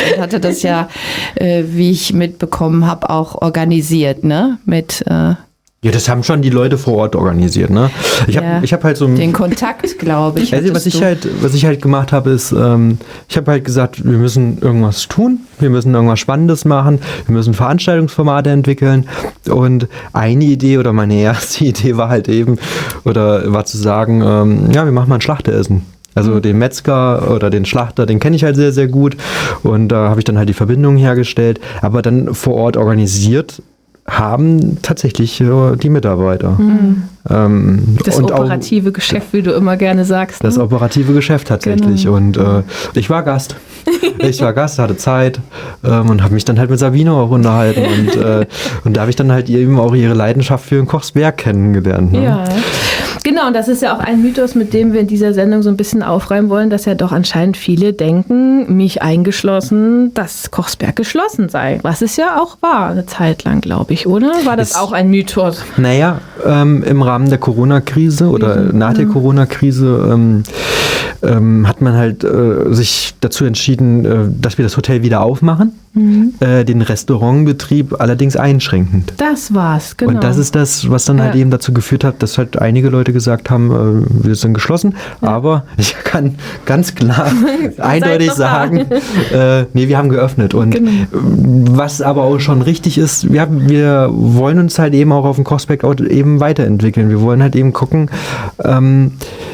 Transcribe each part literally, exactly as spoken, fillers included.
und hatte das ja, äh, wie ich mitbekommen habe, auch organisiert, ne? Mit äh, ja, das haben schon die Leute vor Ort organisiert, ne? Ich habe ja, ich hab halt so den Kontakt, glaube ich. Also was ich du. halt, was ich halt gemacht habe, ist, ähm, ich habe halt gesagt, wir müssen irgendwas tun, wir müssen irgendwas Spannendes machen, wir müssen Veranstaltungsformate entwickeln. Und eine Idee oder meine erste Idee war halt eben, oder war zu sagen, ähm, ja, wir machen mal ein Schlachteressen. Also den Metzger oder den Schlachter, den kenne ich halt sehr, sehr gut. Und da habe ich dann halt die Verbindung hergestellt, aber dann vor Ort organisiert haben tatsächlich äh, die Mitarbeiter. Mhm. Ähm, das und operative auch, Geschäft, wie du immer gerne sagst. Das ne? operative Geschäft tatsächlich. Genau. Und äh, ich war Gast. Ich war Gast, hatte Zeit ähm, und habe mich dann halt mit Sabine auch unterhalten. Und, äh, und da habe ich dann halt eben auch ihre Leidenschaft für den Kochsberg kennengelernt. Ne? Ja, genau. Und das ist ja auch ein Mythos, mit dem wir in dieser Sendung so ein bisschen aufräumen wollen, dass ja doch anscheinend viele denken, mich eingeschlossen, dass Kochsberg geschlossen sei. Was es ja auch war, eine Zeit lang, glaube ich, oder? War das ist, auch ein Mythos? Naja, ähm, im Rahmen der Corona-Krise oder mhm. nach der ja. Corona-Krise ähm, ähm, hat man halt äh, sich dazu entschieden, äh, dass wir das Hotel wieder aufmachen, mhm. äh, den Restaurantbetrieb allerdings einschränkend. Das war's, genau. Und das ist das, was dann ja. halt eben dazu geführt hat, dass halt einige Leute gesagt haben, äh, wir sind geschlossen, ja. aber ich kann ganz klar eindeutig sagen, äh, nee, wir haben geöffnet. Und genau. was aber auch schon richtig ist, wir, haben, wir wollen uns halt eben auch auf dem Kochsberg eben weiterentwickeln. Wir wollen halt eben gucken, ähm,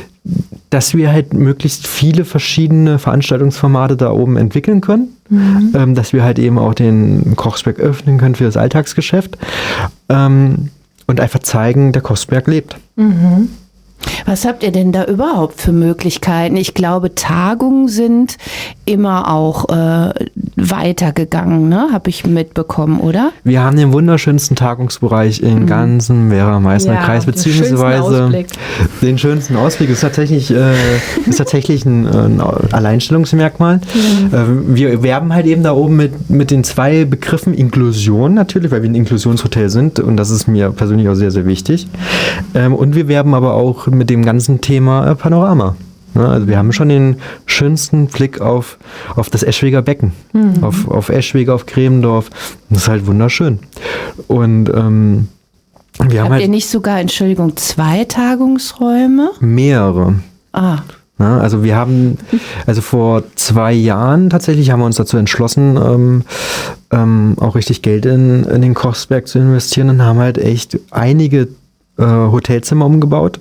dass wir halt möglichst viele verschiedene Veranstaltungsformate da oben entwickeln können, mhm. ähm, dass wir halt eben auch den Kochsberg öffnen können für das Alltagsgeschäft ähm, und einfach zeigen, der Kochsberg lebt. Mhm. Was habt ihr denn da überhaupt für Möglichkeiten? Ich glaube, Tagungen sind immer auch äh, weitergegangen, ne? Habe ich mitbekommen, oder? Wir haben den wunderschönsten Tagungsbereich im mhm. ganzen Werra-Meißner-Kreis, ja, beziehungsweise den schönsten, den schönsten Ausblick. Ist tatsächlich, äh, ist tatsächlich ein, ein Alleinstellungsmerkmal. Mhm. Äh, wir werben halt eben da oben mit, mit den zwei Begriffen Inklusion natürlich, weil wir ein Inklusionshotel sind und das ist mir persönlich auch sehr, sehr wichtig. Ähm, und wir werben aber auch mit dem ganzen Thema äh, Panorama. Ne? Also wir haben schon den schönsten Blick auf, auf das Eschweger Becken, mhm. auf, auf Eschwege, auf Cremendorf. Das ist halt wunderschön. Und ähm, wir haben Habt halt ihr nicht sogar, Entschuldigung, zwei Tagungsräume? Mehrere. Ah. Ja, also wir haben, also vor zwei Jahren tatsächlich haben wir uns dazu entschlossen, ähm, ähm, auch richtig Geld in, in den Kochsberg zu investieren und haben halt echt einige äh, Hotelzimmer umgebaut.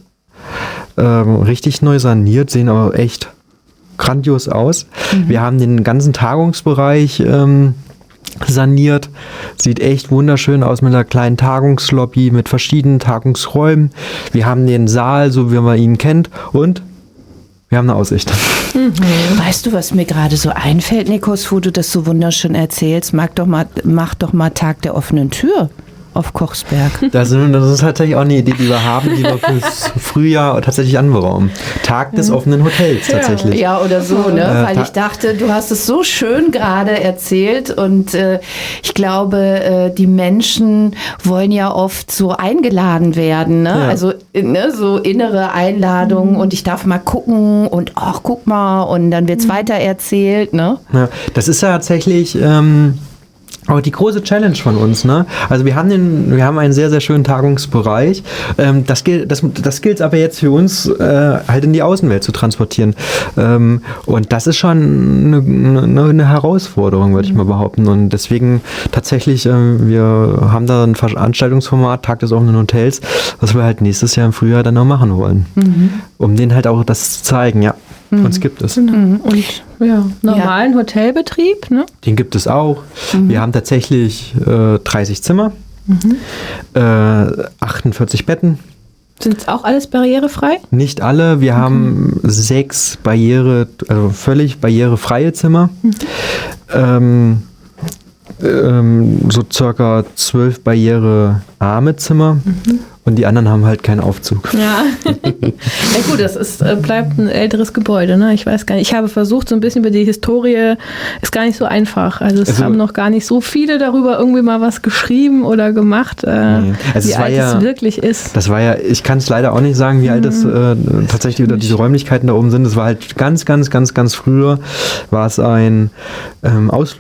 Ähm, richtig neu saniert, sehen aber echt grandios aus. Mhm. Wir haben den ganzen Tagungsbereich ähm, saniert. Sieht echt wunderschön aus mit einer kleinen Tagungslobby, mit verschiedenen Tagungsräumen. Wir haben den Saal, so wie man ihn kennt, und wir haben eine Aussicht. Mhm. Weißt du, was mir gerade so einfällt, Nikos, wo du das so wunderschön erzählst? Mach doch mal, mach doch mal Tag der offenen Tür auf Kochsberg. Das, das ist tatsächlich auch eine Idee, die wir haben, die wir fürs Frühjahr tatsächlich anberaumen. Tag des offenen Hotels tatsächlich. Ja, oder so, ne? Äh, Weil ich dachte, du hast es so schön gerade erzählt und äh, ich glaube, äh, die Menschen wollen ja oft so eingeladen werden, ne? Ja. Also ne, so innere Einladungen mhm. und ich darf mal gucken und ach, guck mal und dann wird's mhm. weiter erzählt, ne? Ja, das ist ja tatsächlich ähm, auch die große Challenge von uns, ne? Also wir haben den, wir haben einen sehr, sehr schönen Tagungsbereich. Ähm, das gilt, das, das gilt aber jetzt für uns, äh, halt in die Außenwelt zu transportieren. Ähm, und das ist schon eine, eine, eine Herausforderung, würde ich mal behaupten. Und deswegen tatsächlich, äh, wir haben da ein Veranstaltungsformat, Tag des offenen Hotels, was wir halt nächstes Jahr im Frühjahr dann auch machen wollen. Mhm. Um denen halt auch das zu zeigen, ja. Mhm. Uns gibt es. Genau. Und ja, normalen ja. Hotelbetrieb, ne? Den gibt es auch. Mhm. Wir haben tatsächlich äh, dreißig Zimmer, mhm. äh, achtundvierzig Betten. Sind es auch alles barrierefrei? Nicht alle. Wir okay. haben sechs Barriere, also völlig barrierefreie Zimmer. Mhm. Ähm, ähm, so circa zwölf barrierearme Zimmer. Mhm. Und die anderen haben halt keinen Aufzug. Ja, ja gut, das ist, bleibt ein älteres Gebäude, ne? Ich weiß gar nicht. Ich habe versucht, so ein bisschen über die Historie, ist gar nicht so einfach. Also es also, haben noch gar nicht so viele darüber irgendwie mal was geschrieben oder gemacht, äh, nee. also wie alt ja, es wirklich ist. Das war ja, ich kann es leider auch nicht sagen, wie mhm. alt es äh, tatsächlich oder diese Räumlichkeiten da oben sind. Das war halt ganz, ganz, ganz, ganz früher war es ein ähm, Ausflug.